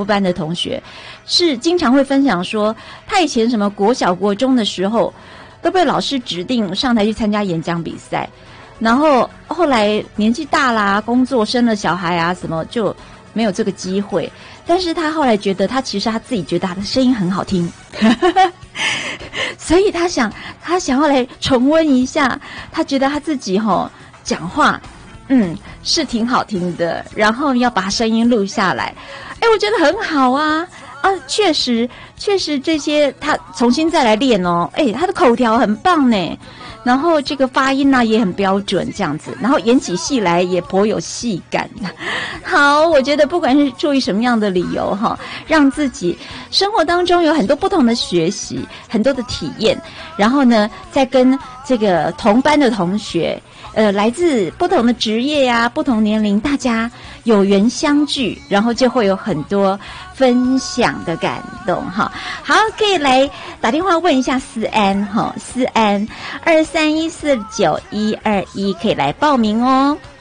步班的同学，是经常会分享说，他以前什么国小国中的时候都被老师指定上台去参加演讲比赛，然后后来年纪大啦，工作生了小孩啊什么就没有这个机会，但是他后来觉得他其实他自己觉得他的声音很好听所以他想要来重温一下，他觉得他自己讲话是挺好听的，然后要把声音录下来。我觉得很好啊，确实这些他重新再来练哦，他的口条很棒呢，然后这个发音也很标准这样子，然后演起戏来也颇有戏感。好，我觉得不管是出于什么样的理由让自己生活当中有很多不同的学习，很多的体验，然后呢再跟这个同班的同学来自不同的职业呀，不同年龄，大家有缘相聚，然后就会有很多分享的感动好，可以来打电话问一下思安思安23149121可以来报名哦。